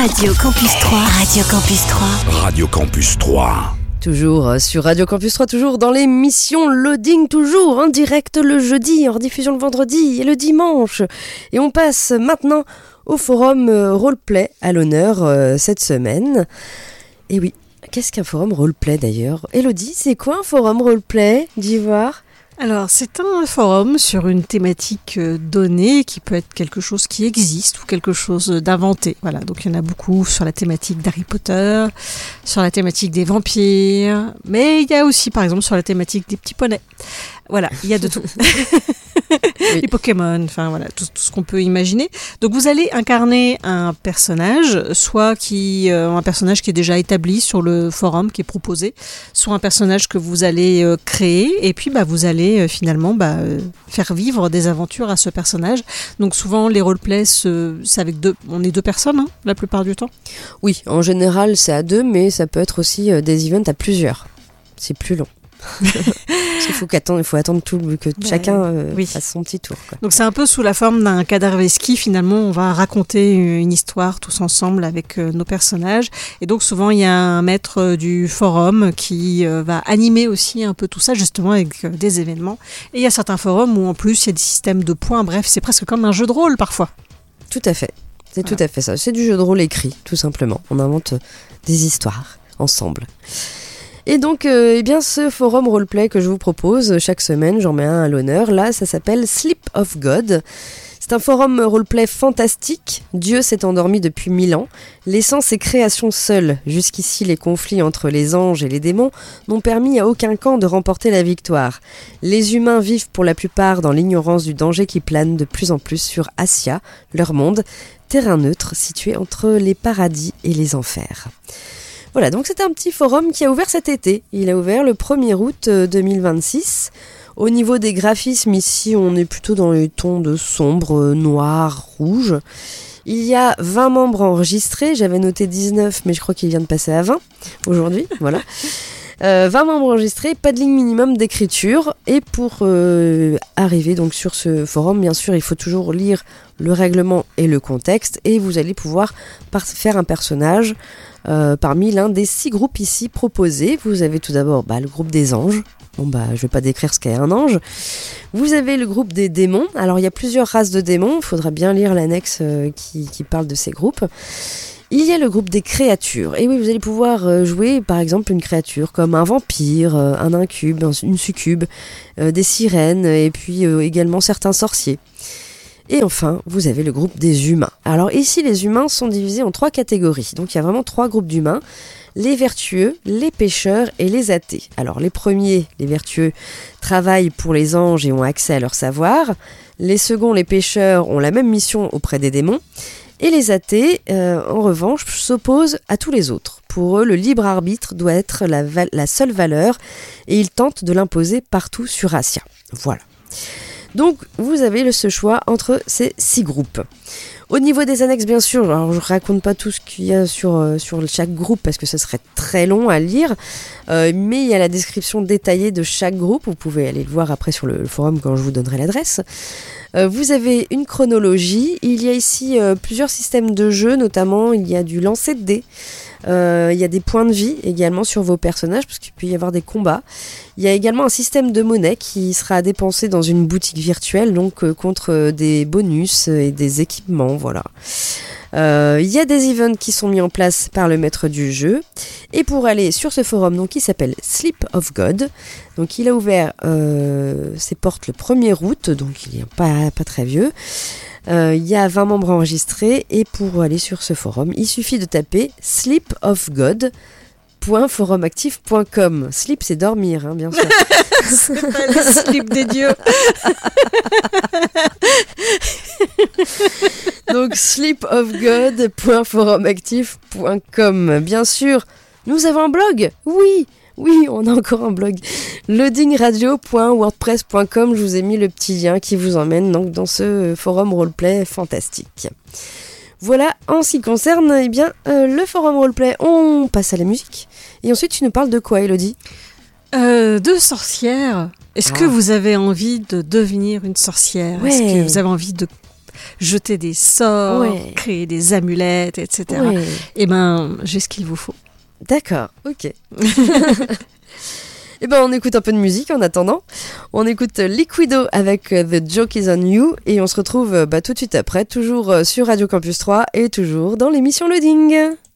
Radio Campus 3. Radio Campus 3. Radio Campus 3. Toujours sur Radio Campus 3, toujours dans l'émission Loading, toujours en direct le jeudi, en rediffusion le vendredi et le dimanche. Et on passe maintenant au forum Roleplay à l'honneur cette semaine. Et oui, qu'est-ce qu'un forum Roleplay d'ailleurs ? Elodie, c'est quoi un forum Roleplay d'Ivoire ? Alors, c'est un forum sur une thématique donnée qui peut être quelque chose qui existe ou quelque chose d'inventé. Voilà, donc il y en a beaucoup sur la thématique d'Harry Potter, sur la thématique des vampires, mais il y a aussi, par exemple, sur la thématique des petits poneys. Voilà, il y a de tout. Oui. Les Pokémon, enfin voilà, tout ce qu'on peut imaginer. Donc vous allez incarner un personnage, soit un personnage qui est déjà établi sur le forum, qui est proposé, soit un personnage que vous allez créer, et puis vous allez finalement faire vivre des aventures à ce personnage. Donc souvent les roleplays, c'est avec on est deux personnes, hein, la plupart du temps. Oui, en général c'est à deux, mais ça peut être aussi des events à plusieurs. C'est plus long. Il faut attendre que chacun fasse son petit tour, quoi. Donc c'est un peu sous la forme d'un Kaderveski. Finalement, on va raconter une histoire tous ensemble avec nos personnages. Et donc souvent, il y a un maître du forum qui va animer aussi un peu tout ça, justement avec des événements. Et il y a certains forums où en plus, il y a des systèmes de points. Bref, c'est presque comme un jeu de rôle parfois. Tout à fait. C'est tout à fait ça. C'est du jeu de rôle écrit, tout simplement. On invente des histoires ensemble. Et donc, ce forum roleplay que je vous propose chaque semaine, j'en mets un à l'honneur. Là, ça s'appelle Sleep of God. C'est un forum roleplay fantastique. Dieu s'est endormi depuis 1000 ans, laissant ses créations seules. Jusqu'ici, les conflits entre les anges et les démons n'ont permis à aucun camp de remporter la victoire. Les humains vivent pour la plupart dans l'ignorance du danger qui plane de plus en plus sur Assia, leur monde, terrain neutre situé entre les paradis et les enfers. Voilà, donc c'est un petit forum qui a ouvert cet été. Il a ouvert le 1er août 2026. Au niveau des graphismes, ici, on est plutôt dans les tons de sombre, noir, rouge. Il y a 20 membres enregistrés. J'avais noté 19, mais je crois qu'il vient de passer à 20 aujourd'hui. Voilà. 20 membres enregistrés, pas de ligne minimum d'écriture. Et pour arriver donc sur ce forum, bien sûr, il faut toujours lire le règlement et le contexte. Et vous allez pouvoir faire un personnage parmi l'un des 6 groupes ici proposés. Vous avez tout d'abord le groupe des anges. Je ne vais pas décrire ce qu'est un ange. Vous avez le groupe des démons. Alors, il y a plusieurs races de démons. Il faudra bien lire l'annexe qui parle de ces groupes. Il y a le groupe des créatures. Et oui, vous allez pouvoir jouer, par exemple, une créature comme un vampire, un incube, une succube, des sirènes, et puis également certains sorciers. Et enfin, vous avez le groupe des humains. Alors ici, les humains sont divisés en 3 catégories. Donc il y a vraiment 3 groupes d'humains. Les vertueux, les pécheurs et les athées. Alors les premiers, les vertueux, travaillent pour les anges et ont accès à leur savoir. Les seconds, les pécheurs, ont la même mission auprès des démons. Et les athées, en revanche, s'opposent à tous les autres. Pour eux, le libre arbitre doit être la seule valeur et ils tentent de l'imposer partout sur Assia. Voilà. Donc, vous avez ce choix entre ces 6 groupes. Au niveau des annexes, bien sûr, alors je ne raconte pas tout ce qu'il y a sur chaque groupe parce que ce serait très long à lire, mais il y a la description détaillée de chaque groupe. Vous pouvez aller le voir après sur le forum quand je vous donnerai l'adresse. Vous avez une chronologie. Il y a ici plusieurs systèmes de jeu, notamment il y a du lancer de dés. Il y a des points de vie également sur vos personnages parce qu'il peut y avoir des combats. Il y a également un système de monnaie qui sera dépensé dans une boutique virtuelle, donc contre des bonus et des équipements, voilà. Il y a des events qui sont mis en place par le maître du jeu. Et pour aller sur ce forum, donc, qui s'appelle Sleep of God, donc il a ouvert ses portes le 1er août, donc il n'est pas très vieux. Il y a 20 membres enregistrés et pour aller sur ce forum, il suffit de taper sleepofgod.forumactif.com. Sleep, c'est dormir, hein, bien sûr. C'est pas le slip des dieux. Donc sleepofgod.forumactif.com. Bien sûr, nous avons un blog. Oui, on a encore un blog. loadingradio.wordpress.com. Je vous ai mis le petit lien qui vous emmène donc dans ce forum roleplay fantastique. Voilà, en ce qui concerne le forum roleplay, on passe à la musique. Et ensuite, tu nous parles de quoi, Elodie ? De sorcières. Est-ce que vous avez envie de devenir une sorcière ? Ouais. Est-ce que vous avez envie de jeter des sorts, Ouais. créer des amulettes, etc. Ouais. Eh ben, j'ai ce qu'il vous faut. D'accord, ok. Et ben on écoute un peu de musique en attendant. On écoute Liquido avec The Joke Is On You et on se retrouve tout de suite après, toujours sur Radio Campus 3 et toujours dans l'émission Loading.